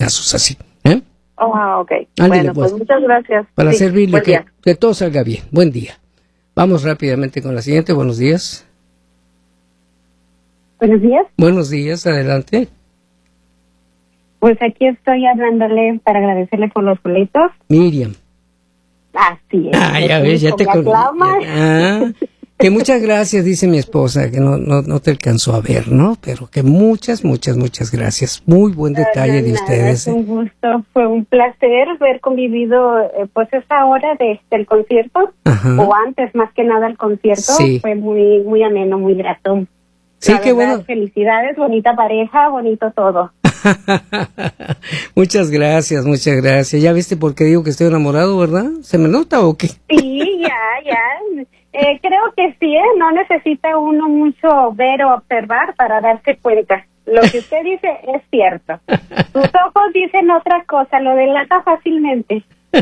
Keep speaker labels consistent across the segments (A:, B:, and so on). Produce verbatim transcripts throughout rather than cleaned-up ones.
A: casos así. ¿eh?
B: Oh, ok.
A: Ándale,
B: bueno, pues, pues muchas gracias.
A: Para
B: sí,
A: servirle, que, que todo salga bien. Buen día. Vamos rápidamente con la siguiente. Buenos días.
B: Buenos días.
A: Buenos días, adelante.
B: Pues aquí estoy hablándole para agradecerle por los boletos.
A: Miriam.
B: Así es.
A: Ah, ya ves, ya te con... Ah, que muchas gracias, dice mi esposa, que no, no, no te alcanzó a ver, ¿no? Pero que muchas, muchas, muchas gracias. Muy buen detalle de ustedes.
B: Es un gusto, fue un placer haber convivido, eh, pues esa hora de, del concierto,
A: Ajá.
B: o antes más que nada el concierto,
A: sí.
B: fue muy, muy ameno, muy grato.
A: Sí,
B: La
A: qué
B: verdad,
A: bueno.
B: Felicidades, bonita pareja, bonito todo.
A: Muchas gracias, muchas gracias. ¿Ya viste por qué digo que estoy enamorado, verdad? ¿Se me nota o qué?
B: Sí, ya, ya. Eh, creo que sí, ¿eh? No necesita uno mucho ver o observar para darse cuenta. Lo que usted dice es cierto. Sus ojos dicen otra cosa, lo delata fácilmente.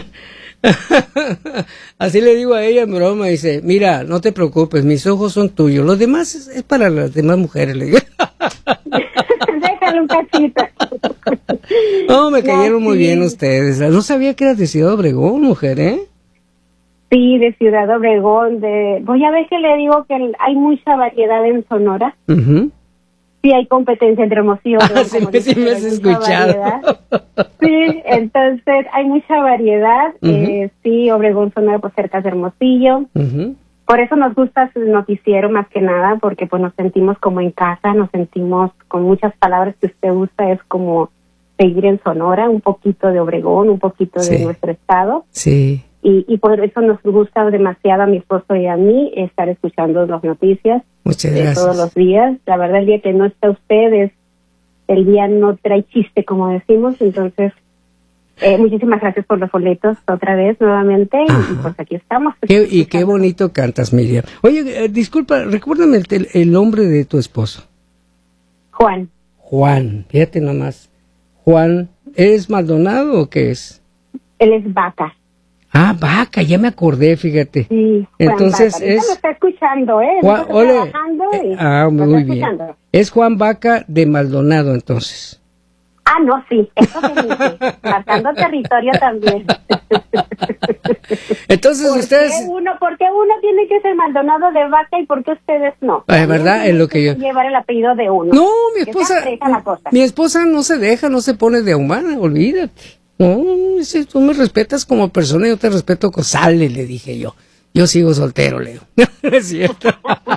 A: Así le digo a ella en broma, dice, mira, no te preocupes, mis ojos son tuyos, los demás es, es para las demás mujeres, le digo.
B: Déjalo un cachito.
A: No, me cayeron
B: no,
A: muy
B: sí.
A: bien ustedes. No sabía que eras de Ciudad Obregón, mujer, ¿eh?
B: Sí, de Ciudad Obregón. De... Voy a ver que le digo que hay mucha variedad en Sonora.
A: Uh-huh.
B: Sí, hay competencia entre Hermosillo.
A: Ah, sí, me, sí me has escuchado.
B: Sí, entonces hay mucha variedad. Uh-huh. eh, sí, Obregón, Sonora, pues cerca de Hermosillo.
A: Uh-huh.
B: Por eso nos gusta el noticiero más que nada, porque pues nos sentimos como en casa, nos sentimos con muchas palabras que usted usa, es como seguir en Sonora, un poquito de Obregón, un poquito
A: sí.
B: de nuestro estado.
A: Sí.
B: Y, y por eso nos gusta demasiado a mi esposo y a mí estar escuchando las noticias.
A: Muchas
B: de
A: gracias.
B: Todos los días. La verdad, el día que no está usted, es, el día no trae chiste, como decimos. Entonces, eh, muchísimas gracias por los boletos otra vez, nuevamente. Ajá. Y pues aquí estamos.
A: Qué, y qué bonito cantas, Miriam. Oye, eh, disculpa, recuérdame el, el nombre de tu esposo.
B: Juan.
A: Juan, fíjate nomás. Juan, ¿es Maldonado o qué es?
B: Él es Vaca.
A: Ah, Vaca, ya me acordé, fíjate.
B: Sí,
A: Juan entonces
B: Vaca.
A: es.
B: Lo está escuchando, ¿eh?
A: Juan, ole,
B: y
A: eh, ah, muy bien. Escuchando. Es Juan Vaca de Maldonado, entonces.
B: Ah, no, sí, eso se dice. Marcando territorio también.
A: Entonces
B: ¿Por
A: ustedes.
B: Qué uno, ¿Por qué uno tiene que ser Maldonado de Vaca y por qué ustedes no?
A: Es verdad, es lo que yo.
B: Llevar el apellido de uno.
A: No, mi esposa. La cosa. Mi esposa no se deja, no se pone de humana, olvídate. No, si tú me respetas como persona, yo te respeto con sale, le dije yo. Yo sigo soltero, Leo. Es cierto.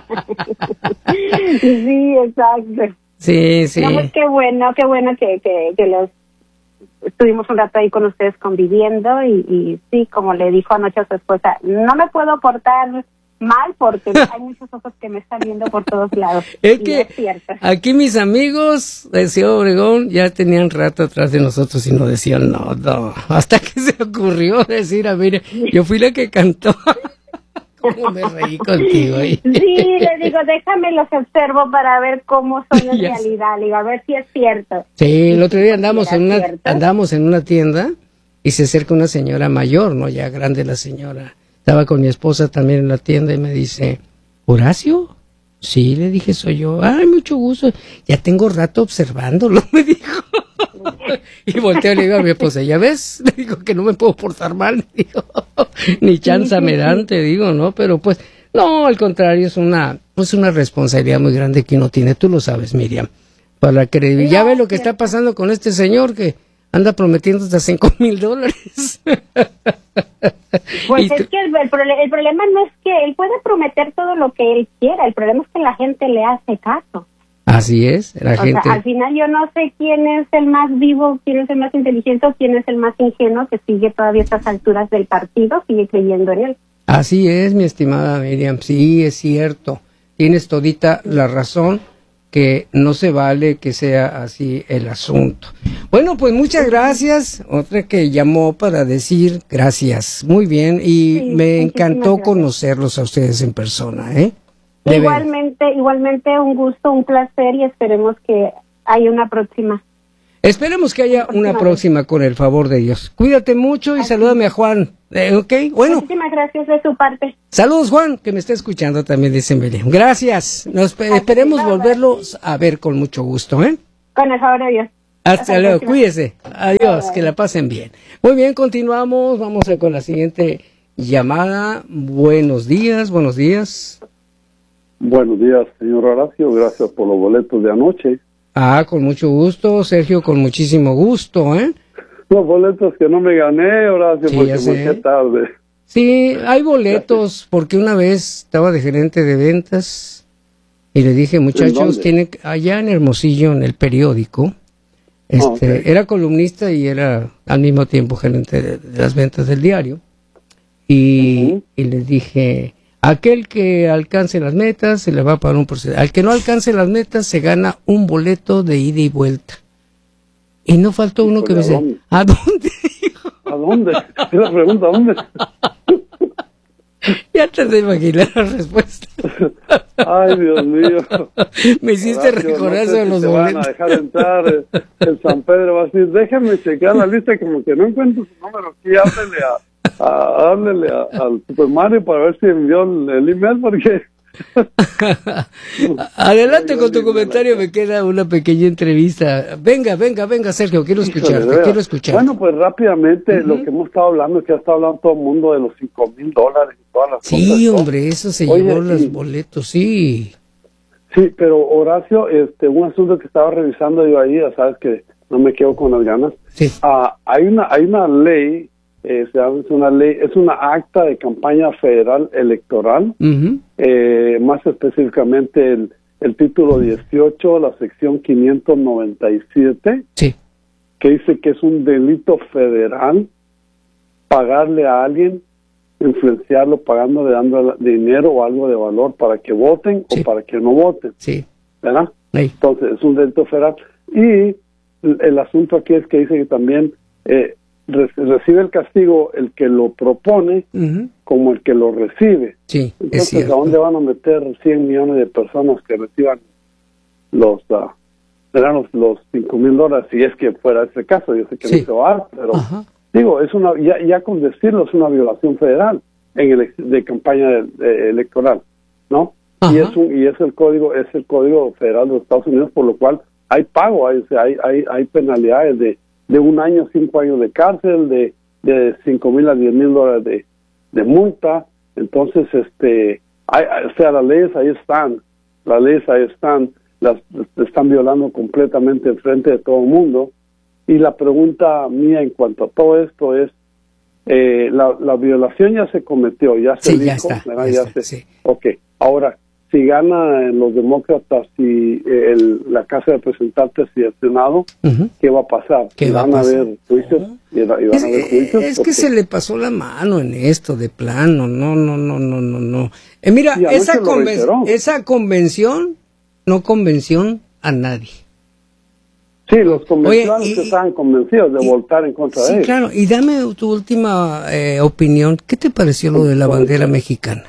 B: Sí, exacto.
A: Sí, sí.
B: No, pues qué bueno, qué bueno que, que, que los estuvimos un rato ahí con ustedes conviviendo y, y sí, como le dijo anoche a su esposa, no me puedo portar mal porque hay muchos ojos que me están viendo por todos lados.
A: Es que es aquí mis amigos de Ciudad Obregón ya tenían rato atrás de nosotros y nos decían no, no, hasta que se ocurrió decir, a mire, yo fui la que cantó. ¿Cómo me reí contigo? ¿eh?
B: Sí, le digo, déjame los observo para ver cómo son en yes. realidad, le digo, a ver si es cierto.
A: Sí, el otro día andamos en una cierto. andamos en una tienda y se acerca una señora mayor, no ya grande la señora. Estaba con mi esposa también en la tienda y me dice, ¿Horacio? Sí, le dije, soy yo. Ay, mucho gusto. Ya tengo rato observándolo, me dijo. Y volteo y le digo a mi esposa, ¿ya ves? Le digo que no me puedo portar mal, digo. Ni chanza me dan, te digo, ¿no? Pero pues, no, al contrario, es una, pues una responsabilidad muy grande que uno tiene. Tú lo sabes, Miriam. Para que ya ve lo que está pasando con este señor que anda prometiendo hasta cinco mil dólares.
B: Pues es que el, el, prole- el problema no es que él puede prometer todo lo que él quiera, el problema es que la gente le hace caso.
A: Así es, la
B: o
A: gente.
B: Sea, al final yo no sé quién es el más vivo, quién es el más inteligente o quién es el más ingenuo que sigue todavía a estas alturas del partido, sigue creyendo en él.
A: Así es, mi estimada Miriam, sí, es cierto. Tienes todita la razón, que no se vale que sea así el asunto. Bueno, pues muchas gracias. Otra que llamó para decir gracias. Muy bien, y sí, me encantó gracias. conocerlos a ustedes en persona, ¿eh? De
B: igualmente, ver. igualmente un gusto, un placer y esperemos que haya una próxima.
A: Esperemos que haya una próxima, próxima con el favor de Dios. Cuídate mucho y Así. salúdame a Juan. Eh, ¿Ok? Bueno.
B: Muchísimas gracias de su parte.
A: Saludos, Juan, que me está escuchando también, dice Miriam. Gracias. Nos Así esperemos volverlos a ver con mucho gusto, ¿eh?
B: Con el favor de Dios.
A: Hasta luego, cuídese. Adiós, que la pasen bien. Muy bien, continuamos. Vamos a con la siguiente llamada. Buenos días, buenos días.
C: Buenos días, señor Horacio. Gracias por los boletos de anoche.
A: Ah, con mucho gusto, Sergio, con muchísimo gusto, ¿eh?
C: Los boletos que no me gané, Horacio,
A: Sí,
C: porque
A: ya sé.
C: me quedé tarde.
A: Sí, hay boletos, porque una vez estaba de gerente de ventas y le dije, muchachos, tiene allá en Hermosillo, en el periódico, este,
C: Ah, okay.
A: era columnista y era al mismo tiempo gerente de, de las ventas del diario. Y, uh-huh. y les dije, aquel que alcance las metas se le va a pagar un porcentaje. Al que no alcance las metas se gana un boleto de ida y vuelta. Y no faltó uno que me dice, ¿a dónde?
C: ¿A dónde? ¿Qué la pregunta? ¿A dónde?
A: Ya te de imaginar la respuesta.
C: Ay, Dios mío.
A: Me hiciste
C: Horacio,
A: recordar
C: no
A: eso de los
C: si te
A: boletos.
C: Van a dejar entrar. El, el San Pedro va a decir, déjame chequear la lista, como que no encuentro su número aquí, háblele a, a, háblele a, al Super Mario para ver si envió el, el email, porque...
A: Adelante con tu comentario, me queda una pequeña entrevista. Venga, venga, venga, Sergio, quiero escucharte, quiero escuchar.
C: Bueno, pues rápidamente, uh-huh. lo que hemos estado hablando, que ha estado hablando todo el mundo de los cinco mil dólares y todas las
A: sí,
C: cosas. Sí,
A: hombre, eso se
C: Oye,
A: llevó los
C: y,
A: boletos, sí.
C: Sí, pero Horacio, este, un asunto que estaba revisando yo ahí, ya sabes que no me quedo con las ganas.
A: Sí.
C: Uh, hay una, hay una ley, eh, se llama, es una ley, es una acta de campaña federal electoral,
A: uh-huh.
C: eh, más específicamente el, el título dieciocho, la sección quinientos noventa y siete,
A: sí.
C: que dice que es un delito federal pagarle a alguien, influenciarlo pagándole, dando dinero o algo de valor para que voten sí. o para que no voten,
A: sí.
C: ¿verdad?
A: Sí.
C: Entonces es un delito federal. Y el, el asunto aquí es que dice que también eh, re- recibe el castigo el que lo propone uh-huh. como el que lo recibe.
A: Sí,
C: entonces,
A: es
C: ¿a dónde van a meter cien millones de personas que reciban los uh, serán los, los cinco mil dólares si es que fuera ese caso? Yo sé que sí. no se va a dar, pero uh-huh. digo, es una ya, ya con decirlo es una violación federal en el de campaña de, de, electoral, ¿no? Uh-huh. Y es un, y es el código es el código federal de los Estados Unidos, por lo cual hay pago, hay hay hay, hay penalidades de, de un año, cinco años de cárcel, de de cinco mil a diez mil dólares de, de multa. Entonces, este, hay, o sea, las leyes ahí están, las leyes ahí están, las están violando completamente en frente de todo el mundo. Y la pregunta mía en cuanto a todo esto es, eh, la, la violación ya se cometió, ya se
A: sí,
C: dijo,
A: ya está,
C: ¿verdad?
A: Ya
C: ya
A: está,
C: se,
A: sí.
C: Ok, ahora, si ganan los demócratas y el, la Casa de Representantes y el Senado, uh-huh. ¿qué va a pasar?
A: ¿Qué
C: van
A: va a,
C: a haber juicios? Uh-huh. ¿Y van
A: es,
C: a haber juicios?
A: Es que se le pasó la mano en esto, de plano, no, no, no, no, no, no. Eh, mira, esa, conven- esa convención no convenció a nadie.
C: Sí, los convencionales Oye, y, que estaban convencidos de y, votar en contra
A: sí,
C: de él.
A: Sí, claro, y dame tu última eh, opinión, ¿qué te pareció lo de la bandera mexicana?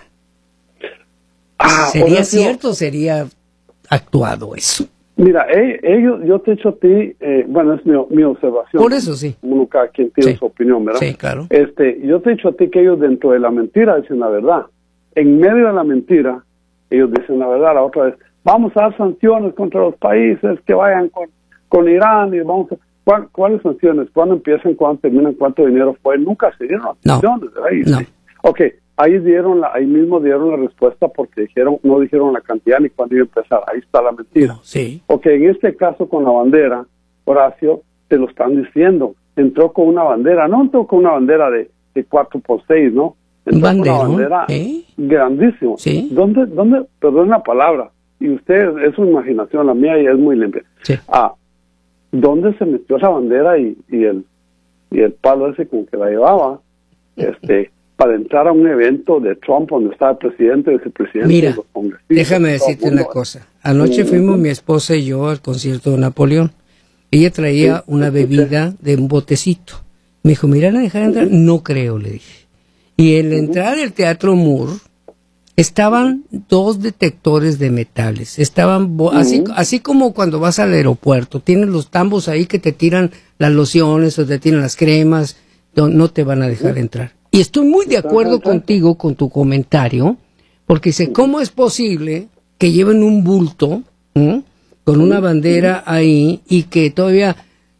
A: Ah, ¿Sería cierto o sería actuado eso?
C: Mira, ellos, yo te he hecho a ti, eh, bueno, es mi, mi observación.
A: Por eso sí.
C: Uno cada quien tiene
A: sí.
C: su opinión, ¿verdad?
A: Sí, claro.
C: Este, yo te he dicho a ti que ellos dentro de la mentira dicen la verdad. En medio de la mentira, ellos dicen la verdad. La otra vez, vamos a dar sanciones contra los países que vayan con, con Irán y vamos a... ¿cuál, ¿Cuáles sanciones? ¿Cuándo empiezan? ¿Cuándo terminan? ¿Cuánto dinero fue? Nunca se dieron las sanciones,
A: no.
C: ¿verdad?
A: No.
C: Ok. Ahí dieron la, ahí mismo dieron la respuesta porque dijeron, no dijeron la cantidad ni cuándo iba a empezar. Ahí está la mentira.
A: No, sí.
C: Ok, en este caso con la bandera, Horacio, te lo están diciendo. Entró con una bandera, no entró con una bandera de, de cuatro por seis, ¿no? Entró
A: ¿Bandero?
C: con una bandera
A: ¿Eh?
C: grandísima.
A: Sí.
C: ¿Dónde, dónde, perdón la palabra, y usted, es su imaginación, la mía y es muy limpia.
A: Sí.
C: Ah, ¿dónde se metió esa bandera y, y el y el palo ese con que la llevaba? Este... para entrar a un evento de Trump donde estaba el presidente, el vicepresidente,
A: Mira,
C: los congresistas.
A: Déjame decirte una cosa. Anoche fuimos mi esposa y yo al concierto de Napoleón. Ella traía sí, una bebida de un botecito. Me dijo, ¿me irán a dejar entrar? Uh-huh. No creo, le dije. Y en la uh-huh. entrada del Teatro Moore estaban dos detectores de metales. Estaban, bo- uh-huh. así, así como cuando vas al aeropuerto, tienes los tambos ahí que te tiran las lociones o te tiran las cremas, no, no te van a dejar uh-huh. entrar. Y estoy muy de acuerdo contigo con tu comentario, porque dice, ¿cómo es posible que lleven un bulto ¿eh? con una bandera ahí y que todavía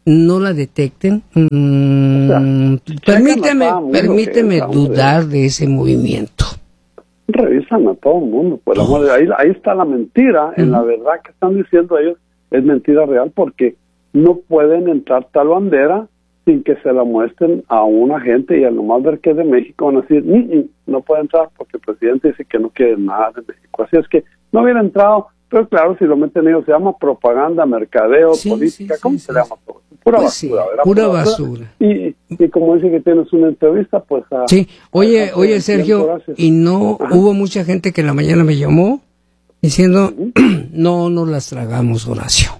A: no la detecten. Mm, o sea, permíteme, permíteme dudar de ese movimiento.
C: Revisan a todo el mundo, por amor de ahí, ahí está la mentira, uh-huh. en la verdad que están diciendo ellos es mentira real, porque no pueden entrar tal bandera sin que se la muestren a un agente, y al nomás ver que es de México van a decir, mm, mm, no puede entrar porque el presidente dice que no quiere nada de México. Así es que no hubiera entrado, pero claro, si lo meten ellos, se llama propaganda, mercadeo, sí, política, sí, ¿cómo sí, se sí. llama todo? Pura pues basura,
A: sí, ¿verdad? Pura, pura basura. basura.
C: Y, y como dice que tienes una entrevista, pues... A,
A: sí, oye, a, oye Sergio, y no Ajá. hubo mucha gente que en la mañana me llamó diciendo, uh-huh. no nos las tragamos, Horacio.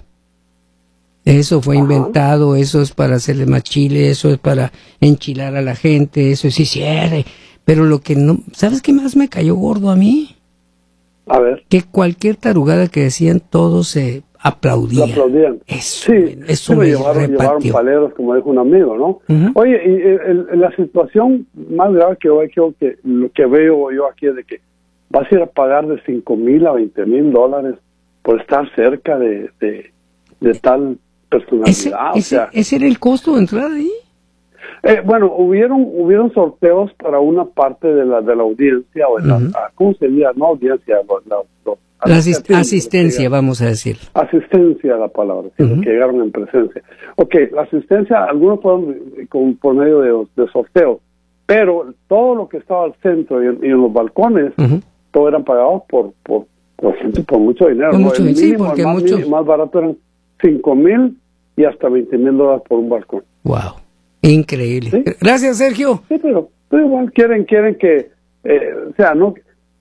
A: Eso fue Ajá. inventado, eso es para hacerle más chile, eso es para enchilar a la gente, eso sí cierre. Pero lo que no... ¿Sabes qué más me cayó gordo a mí?
C: A ver.
A: Que cualquier tarugada que decían, todos se aplaudían.
C: Lo aplaudían.
A: Eso,
C: sí,
A: eso
C: me llevaron, llevaron paleros, como dijo un amigo, ¿no? Uh-huh. Oye, y el, el, la situación más grave que hoy creo que lo que veo yo aquí es de que vas a ir a pagar de cinco mil a veinte mil dólares por estar cerca de, de, de tal personalidad.
A: ¿Ese,
C: o
A: ese,
C: sea,
A: ¿Ese era el costo de entrar ahí?
C: Eh, bueno, hubieron hubieron sorteos para una parte de la de la audiencia, o de la, uh-huh. ¿cómo sería? No audiencia, la, la,
A: la asist- asistencia, vamos a decir.
C: Asistencia la palabra, sí, uh-huh. que llegaron en presencia. Ok, la asistencia, algunos fueron con, por medio de, de sorteo, pero todo lo que estaba al centro y en, y en los balcones, uh-huh. todo eran pagados por por, por, por mucho dinero.
A: Por
C: ¿no?
A: mucho,
C: el
A: sí,
C: mínimo,
A: porque
C: el más,
A: mucho...
C: mínimo, más barato eran cinco mil y hasta veinte mil dólares por un balcón.
A: Wow. Increíble. ¿Sí? Gracias, Sergio.
C: Sí, pero, pero igual quieren quieren que, eh, o sea, no,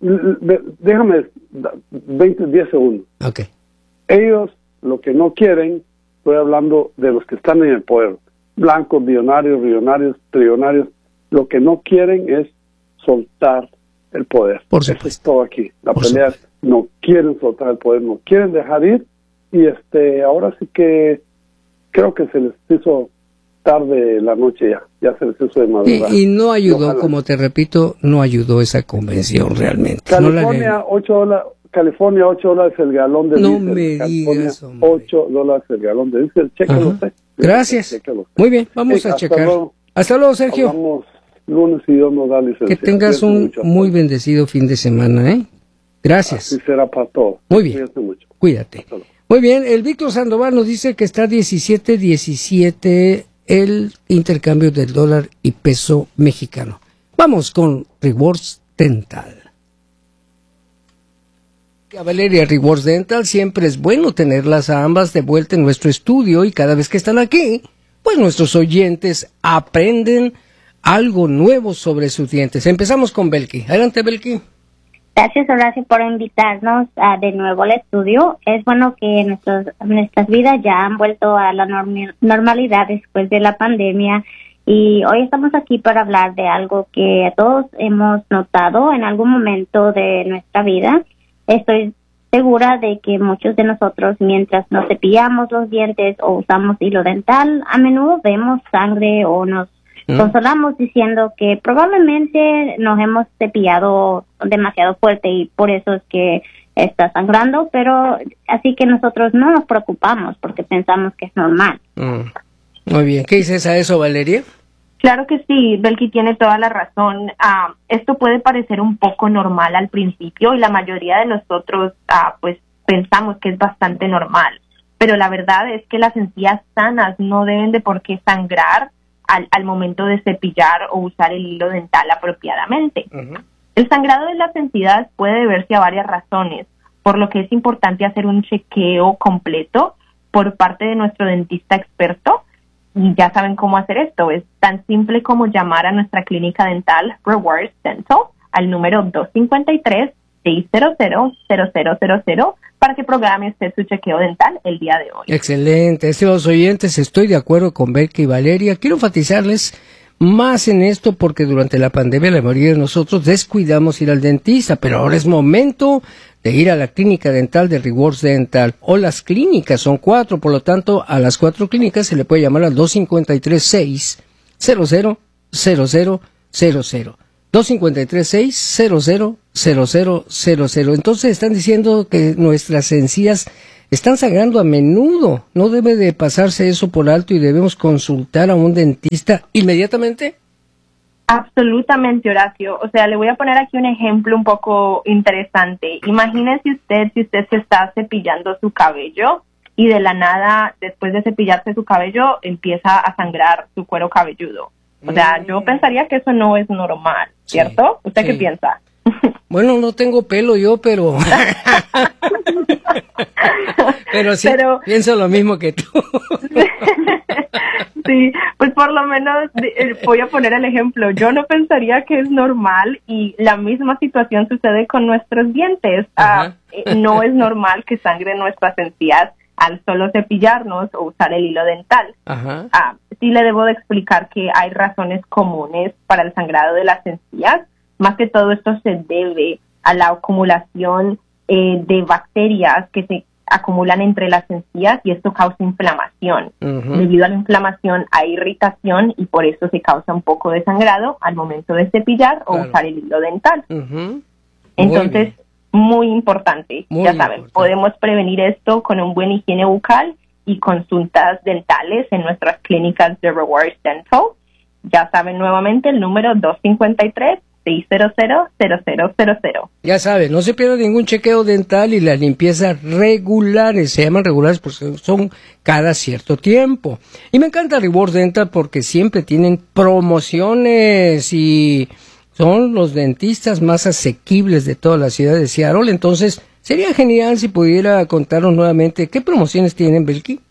C: déjame veinte, diez segundos.
A: Okay.
C: Ellos lo que no quieren, estoy hablando de los que están en el poder, blancos, billonarios, billonarios, trillonarios, lo que no quieren es soltar el poder.
A: Por supuesto.
C: Eso es todo aquí. La
A: Por
C: pelea
A: supuesto.
C: No quieren soltar el poder, no quieren dejar ir, y este, ahora sí que creo que se les hizo tarde la noche ya, ya se les hizo de madrugada.
A: Y, y no ayudó, Ojalá. como te repito, no ayudó esa convención realmente.
C: California,
A: no
C: ocho dólares, California, ocho dólares el galón de
A: no
C: diésel.
A: Me
C: California,
A: digas, hombre.
C: ocho dólares el galón de diésel. Chéquelo usted.
A: Gracias.
C: Chéquelo usted.
A: Muy bien, vamos
C: sí,
A: a
C: hasta
A: checar.
C: Luego.
A: Hasta luego, Sergio.
C: Hablamos lunes y Dios nos da licencia.
A: Que tengas un muy bendecido fin de semana, ¿eh? Gracias.
C: Así será para todos.
A: Muy bien.
C: Mucho.
A: Cuídate. Muy bien, el Víctor Sandoval nos dice que está diecisiete diecisiete el intercambio del dólar y peso mexicano. Vamos con Rewards Dental. A Valeria, Rewards Dental, siempre es bueno tenerlas a ambas de vuelta en nuestro estudio, y cada vez que están aquí, pues nuestros oyentes aprenden algo nuevo sobre sus dientes. Empezamos con Belki. Adelante, Belki.
D: Gracias, Horacio, por invitarnos uh, de nuevo al estudio. Es bueno que nuestros, nuestras vidas ya han vuelto a la norm- normalidad después de la pandemia, y hoy estamos aquí para hablar de algo que todos hemos notado en algún momento de nuestra vida. Estoy segura de que muchos de nosotros, mientras nos cepillamos los dientes o usamos hilo dental, a menudo vemos sangre o nos consolamos diciendo que probablemente nos hemos cepillado demasiado fuerte y por eso es que está sangrando, pero así que nosotros no nos preocupamos porque pensamos que es normal.
A: Mm. Muy bien. ¿Qué dices a eso, Valeria?
E: Claro que sí, Belki tiene toda la razón. Uh, esto puede parecer un poco normal al principio y la mayoría de nosotros uh, pues pensamos que es bastante normal, pero la verdad es que las encías sanas no deben de por qué sangrar Al, al momento de cepillar o usar el hilo dental apropiadamente. Uh-huh. El sangrado de las encías puede deberse a varias razones, por lo que es importante hacer un chequeo completo por parte de nuestro dentista experto, y ya saben cómo hacer esto. Es tan simple como llamar a nuestra clínica dental Rewards Dental al número dos cinco tres, seis cero cero, cero cero cero cero para que programe usted su chequeo dental el día de hoy.
A: Excelente, estimados oyentes, estoy de acuerdo con Belki y Valeria. Quiero enfatizarles más en esto porque durante la pandemia la mayoría de nosotros descuidamos ir al dentista, pero ahora es momento de ir a la clínica dental de Rewards Dental, o las clínicas, son cuatro, por lo tanto a las cuatro clínicas se le puede llamar al dos cinco tres, seis cero cero, cero cero cero cero. dos cinco tres, seis cero cero, cero cero cero cero. Entonces están diciendo que nuestras encías están sangrando a menudo. ¿No debe de pasarse eso por alto y debemos consultar a un dentista inmediatamente?
E: Absolutamente, Horacio. O sea, le voy a poner aquí un ejemplo un poco interesante. Imagínese usted si usted se está cepillando su cabello y de la nada, después de cepillarse su cabello, empieza a sangrar su cuero cabelludo. O sea, yo pensaría que eso no es normal, ¿cierto?
A: Sí,
E: ¿Usted
A: sí.
E: qué piensa?
A: Bueno, no tengo pelo yo, pero... pero sí, pero... pienso lo mismo que tú.
E: Sí, pues por lo menos voy a poner el ejemplo. Yo no pensaría que es normal y la misma situación sucede con nuestros dientes. Uh, no es normal que sangre nuestras encías al solo cepillarnos o usar el hilo dental.
A: Ajá.
E: Uh, sí le debo de explicar que hay razones comunes para el sangrado de las encías. Más que todo esto se debe a la acumulación eh, de bacterias que se acumulan entre las encías y esto causa inflamación. Uh-huh. Debido a la inflamación hay irritación y por eso se causa un poco de sangrado al momento de cepillar o claro. usar el hilo dental.
A: Uh-huh.
E: Entonces, muy, muy importante.
A: Muy
E: ya saben,
A: importante.
E: Podemos prevenir esto con un buen higiene bucal y consultas dentales en nuestras clínicas de Rewards Dental. Ya saben, nuevamente el número dos cinco tres, seis cero cero, cero cero cero cero.
A: Ya saben, no se pierda ningún chequeo dental y las limpiezas regulares, se llaman regulares porque son cada cierto tiempo. Y me encanta Rewards Dental porque siempre tienen promociones y son los dentistas más asequibles de toda la ciudad de Seattle. Entonces, sería genial si pudiera contarnos nuevamente qué promociones tienen, Belki.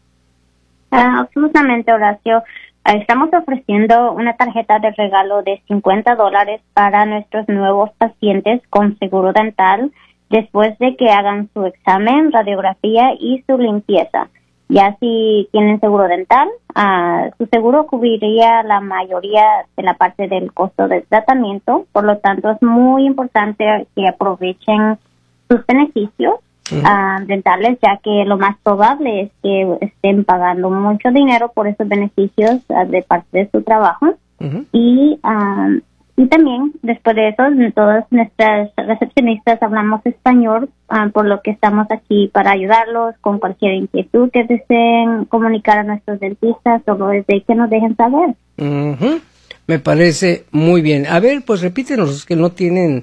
D: Uh, absolutamente, Horacio. Estamos ofreciendo una tarjeta de regalo de cincuenta dólares para nuestros nuevos pacientes con seguro dental después de que hagan su examen, radiografía y su limpieza. Ya si tienen seguro dental, uh, su seguro cubriría la mayoría de la parte del costo del tratamiento. Por lo tanto, es muy importante que aprovechen sus beneficios Uh-huh. Uh, dentales, ya que lo más probable es que estén pagando mucho dinero por esos beneficios uh, de parte de su trabajo. Uh-huh. Y uh, y también, después de eso, todas nuestras recepcionistas hablamos español, uh, por lo que estamos aquí para ayudarlos con cualquier inquietud que deseen comunicar a nuestros dentistas, solo desde que nos dejen saber.
A: Uh-huh. Me parece muy bien. A ver, pues repítenos los que no tienen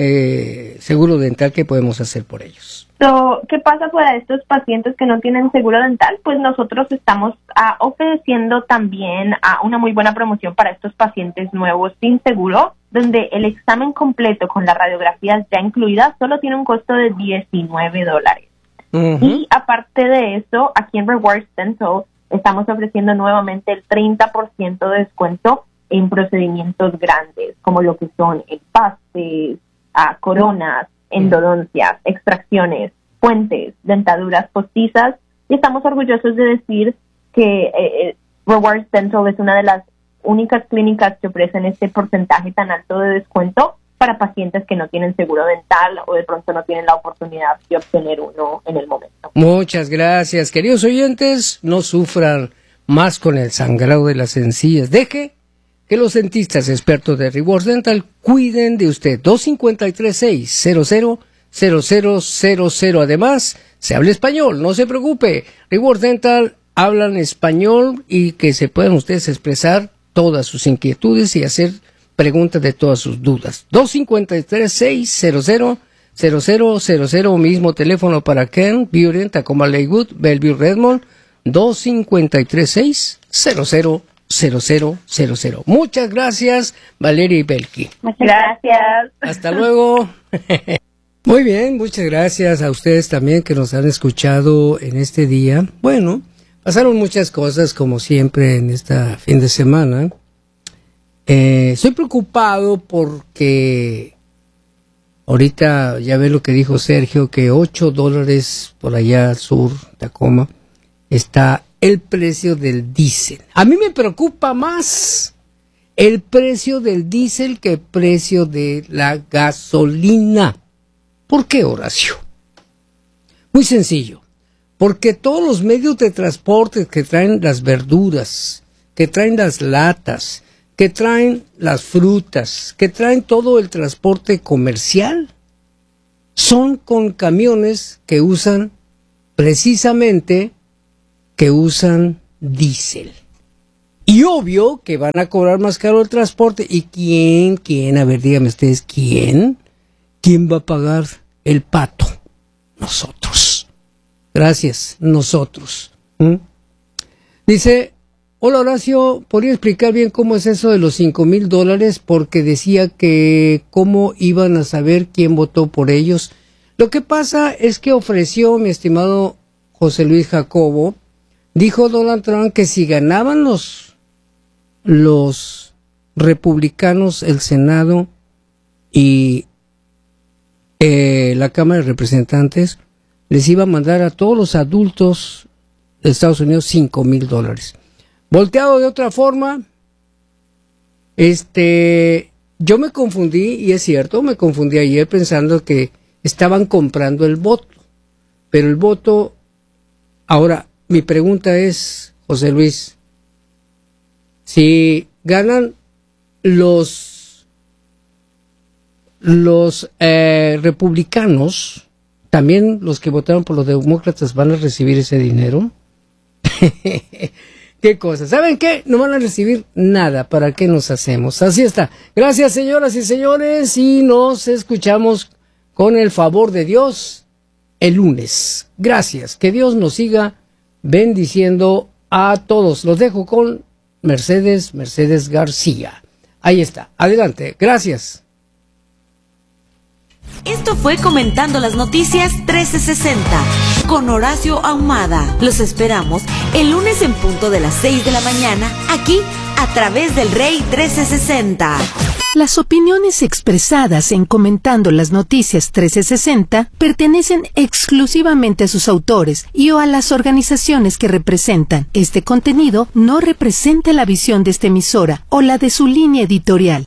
A: eh, seguro dental, ¿qué podemos hacer por ellos?
E: So, ¿qué pasa para estos pacientes que no tienen seguro dental? Pues nosotros estamos uh, ofreciendo también uh, una muy buena promoción para estos pacientes nuevos sin seguro, donde el examen completo con las radiografías ya incluidas solo tiene un costo de diecinueve dólares. Uh-huh. Y aparte de eso, aquí en Rewards Dental estamos ofreciendo nuevamente el treinta por ciento de descuento en procedimientos grandes, como lo que son empastes, uh, coronas, endodoncias, extracciones, puentes, dentaduras postizas, y estamos orgullosos de decir que eh, Rewards Dental es una de las únicas clínicas que ofrecen este porcentaje tan alto de descuento para pacientes que no tienen seguro dental o de pronto no tienen la oportunidad de obtener uno en el momento.
A: Muchas gracias, queridos oyentes, no sufran más con el sangrado de las encías. Deje que los dentistas expertos de Rewards Dental cuiden de usted. dos cinco tres, seis cero cero, cero cero cero cero. Además, se habla español, no se preocupe. Rewards Dental hablan español y que se puedan ustedes expresar todas sus inquietudes y hacer preguntas de todas sus dudas. dos cinco tres, seis cero cero, cero cero cero cero. Mismo teléfono para Ken, Burien, Tacoma Lakewood, Bellevue, Redmond. dos cinco tres, seis cero cero cero cero cero cero. Muchas gracias, Valeria y Belki.
E: Muchas gracias.
A: Hasta luego. Muy bien, muchas gracias a ustedes también que nos han escuchado en este día. Bueno, pasaron muchas cosas como siempre en este fin de semana. Eh, estoy preocupado porque ahorita ya ve lo que dijo Sergio, que ocho dólares por allá al sur, Tacoma, está el precio del diésel. A mí me preocupa más el precio del diésel que el precio de la gasolina. ¿Por qué, Horacio? Muy sencillo. Porque todos los medios de transporte que traen las verduras, que traen las latas, que traen las frutas, que traen todo el transporte comercial, son con camiones que usan precisamente que usan diésel. Y obvio que van a cobrar más caro el transporte. ¿Y quién, quién? A ver, díganme ustedes, ¿quién? ¿Quién va a pagar el pato? Nosotros. Gracias, nosotros. ¿Mm? Dice, hola Horacio, ¿podría explicar bien cómo es eso de los cinco mil dólares? Porque decía que cómo iban a saber quién votó por ellos. Lo que pasa es que ofreció, mi estimado José Luis Jacobo, dijo Donald Trump que si ganaban los los republicanos el Senado y eh, la Cámara de Representantes, les iba a mandar a todos los adultos de Estados Unidos cinco mil dólares. Volteado de otra forma, este, yo me confundí, y es cierto, me confundí ayer pensando que estaban comprando el voto, pero el voto, ahora, mi pregunta es, José Luis, si ganan los los eh, republicanos, también los que votaron por los demócratas van a recibir ese dinero. ¿Qué cosa? ¿Saben qué? No van a recibir nada. ¿Para qué nos hacemos? Así está. Gracias, señoras y señores, y nos escuchamos con el favor de Dios el lunes. Gracias. Que Dios nos siga bendiciendo a todos. Los dejo con Mercedes, Mercedes García. Ahí está. Adelante. Gracias.
F: Esto fue Comentando las Noticias trece sesenta con Horacio Ahumada. Los esperamos el lunes en punto de las seis de la mañana, aquí a través del Rey trece sesenta.
G: Las opiniones expresadas en Comentando las Noticias trece sesenta pertenecen exclusivamente a sus autores y o a las organizaciones que representan. Este contenido no representa la visión de esta emisora o la de su línea editorial.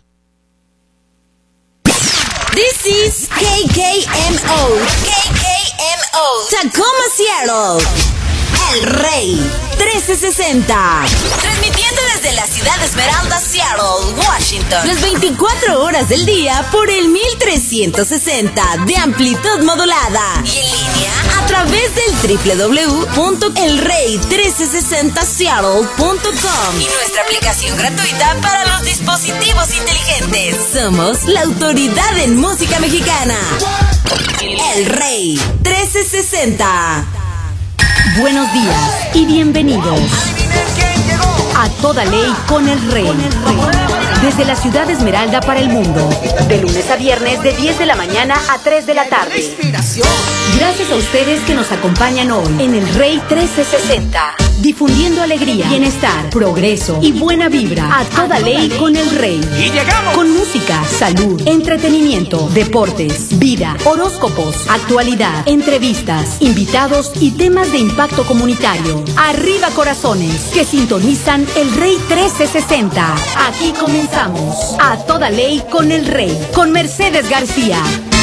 F: This is K K M O, K K M O, Tacoma, Seattle, El Rey trece sesenta, transmitiendo desde la ciudad de Esmeralda, Seattle, Washington, las veinticuatro horas del día por el mil trescientos sesenta de amplitud modulada y en línea a través del doble u doble u doble u punto el rey trece sesenta seattle punto com y nuestra aplicación gratuita para los dispositivos inteligentes. Somos la autoridad en música mexicana. El Rey trece sesenta. Buenos días y bienvenidos a Toda Ley con el Rey. Desde la ciudad de Esmeralda para el mundo, de lunes a viernes de diez de la mañana a tres de la tarde. Gracias a ustedes que nos acompañan hoy en el Rey trece sesenta, difundiendo alegría, bienestar, progreso y buena vibra a toda ley con el Rey. Y llegamos con música, salud, entretenimiento, deportes, vida, horóscopos, actualidad, entrevistas, invitados y temas de impacto comunitario. Arriba corazones que sintonizan el Rey trece sesenta. Aquí comenzamos a toda ley con el Rey, con Mercedes García.